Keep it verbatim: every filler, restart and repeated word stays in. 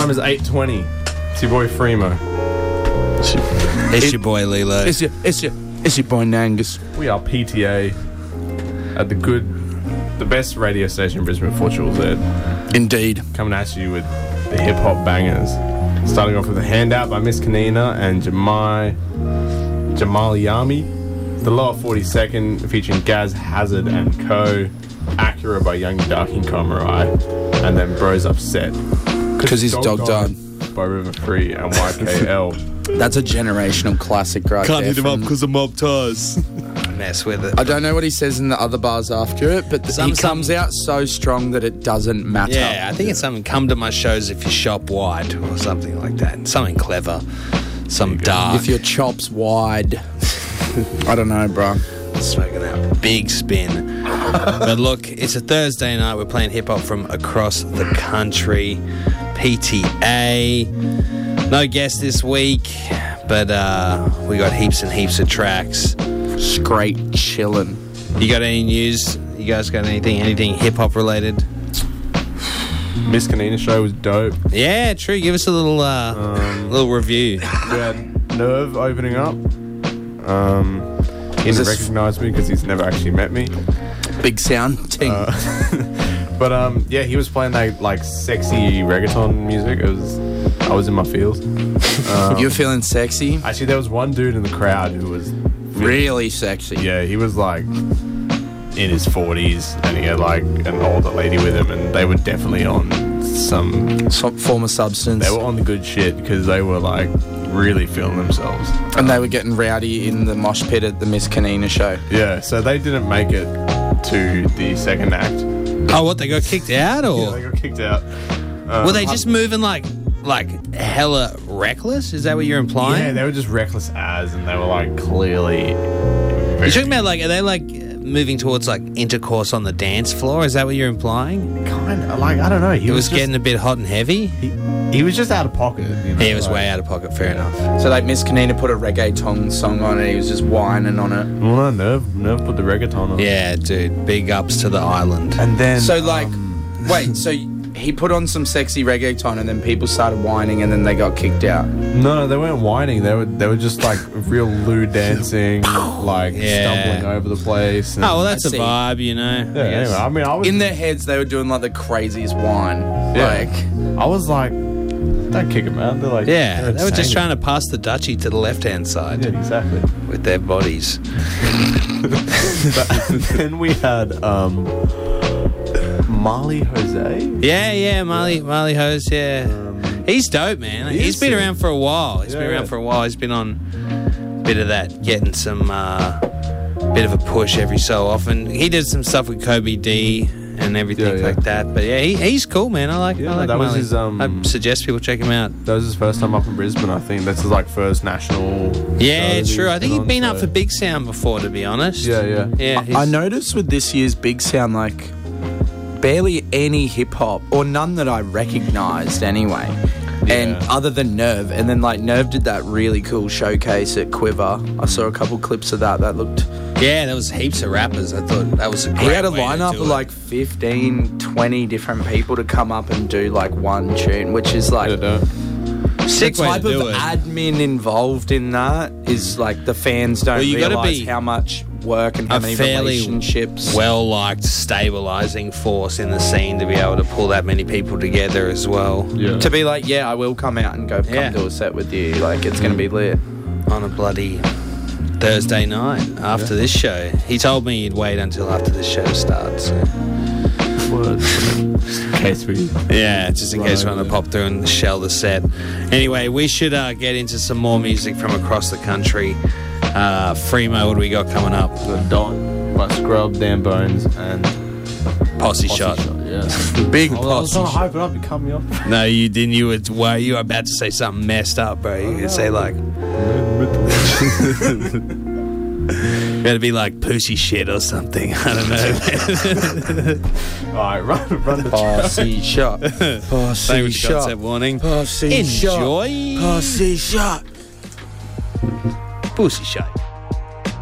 Time is eight twenty. It's your boy Fremo. It's your, It's it, your boy Lilo. it's your, it's your, it's your boy Nangus. We are P T A at the good, the best radio station in Brisbane, Fortune Z. Indeed. Coming at you with the hip hop bangers. Starting off with a handout by Miss Kanina and Jamai, Jamal Yami. The Lower forty-second featuring Gaz Hazard and Co. Acura by Young Dark and Komarai. And then Bro's Upset. Because he's dog died. By River Free and Y K L. That's a generational classic right Can't there. hit him up from- because of mob ties. Mess with it. I don't know what he says in the other bars after it, but th- Some- he comes out so strong that it doesn't matter. Yeah, I think it's something. Come to my shows if you shop wide or something like that. Something clever, some dark. If your chop's wide. I don't know, bro. Smoking that big spin. But look, it's a Thursday night. We're playing hip hop from across the country. P T A. No guest this week, but uh, we got heaps and heaps of tracks. Straight chillin'. You got any news? You guys got anything? Anything hip hop related? Miss Kanina show was dope. Yeah, true. Give us a little, uh, Um, little review. We had Nerve opening up. Um, he didn't this- recognise me because he's never actually met me. Big sound. Ting. Uh, but um, yeah, he was playing that like sexy reggaeton music. It was, I was in my feels. Um, You're feeling sexy? actually, there was one dude in the crowd who was, Really sexy. yeah, he was like in his forties, and he had like an older lady with him, and they were definitely on some. Some form of substance. They were on the good shit because they were like really feeling themselves. And they were getting rowdy in the mosh pit at the Miss Kanina show. Yeah, so they didn't make it to the second act. Oh, what, they got kicked out, or Yeah, they got kicked out. Um, were they just moving like, like hella reckless? Is that what you're implying? Yeah, they were just reckless as, and they were like clearly. You're talking about like, are they like moving towards like intercourse on the dance floor? Is that what you're implying? kind of like I don't know. He It was just, getting a bit hot and heavy. He, he was just out of pocket. You know, He was like- way out of pocket. Fair enough. So like Miss Kanina put a reggaeton song on it. He was just whining on it. Well, no, Nerve, Nerve put the reggaeton on. Yeah, dude. Big ups to the island. And then So like, um, wait. So he put on some sexy reggaeton, and then people started whining, and then they got kicked out. no, no, they weren't whining. They were they were just like real lewd dancing, like Yeah. stumbling over the place. And, Oh, well, that's I a see. vibe, you know. yeah. I guess. Anyway, I mean, I was In their heads, they were doing like the craziest whine. Yeah. Like, I was like, don't kick them out. They're like, Yeah, they're they were just insane. trying to pass the duchy to the left-hand side Yeah, exactly. with their bodies. But then we had um, Marley Jose. Yeah, yeah, Marley, Marley Hose, yeah. He's dope, man. He He's is been sick. around for a while. He's been Yeah. around for a while. He's been on a bit of that, getting some, uh, bit of a push every so often. He did some stuff with Kobe D and everything Yeah, yeah. like that. But yeah, he, he's cool, man. I like, Yeah, I like that was Marley. his, um, I suggest people check him out. That was his first time up in Brisbane, I think. That's his like first national. Yeah, show true. I think he's he'd been on, up so- for Big Sound before, to be honest. Yeah, yeah. Yeah, I he's- noticed with this year's Big Sound, like barely any hip hop, or none that I recognised anyway. And Yeah. other than Nerve, and then like Nerve did that really cool showcase at Quiver. I saw a couple clips of that. That looked. Yeah, there was heaps of rappers. I thought that was a great He had a way to lineup do of it. like fifteen, twenty different people to come up and do like one tune, which is like Yeah, don't. sick the way type to of do it. admin involved in that is like the fans don't Well, you gotta realise be how much work and how a many fairly relationships. well-liked, stabilizing force in the scene to be able to pull that many people together as well Yeah. To be like, yeah, I will come out and go come Yeah. do a set with you. Like, it's going to be lit. on a bloody Thursday night after this show. He told me he'd wait until after the show starts. So. Just in case we. Yeah, just in case we Right, want to yeah. pop through and shell the set. Anyway, we should uh, get into some more music from across the country. Uh, Fremo, what do we got coming up? The Dot by Scrub, Dan Bones, and Posse, Posse Shot. Yeah. Big I was trying to posse. hype it up. You cut me off. No, you didn't. You were, were you were about to say something messed up, bro. You could say like, better be like pussy shit or something. I don't know. All right, run, run the track. Posse shot. Same Posse with shot. concept warning. Posse shot. Enjoy Posse shot. pussy shot.